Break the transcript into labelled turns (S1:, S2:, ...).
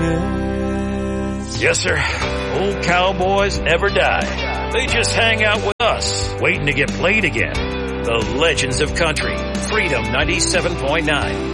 S1: Yes, sir. Old cowboys never die. They just hang out with us, waiting to get played again. The Legends of Country, Freedom 97.9.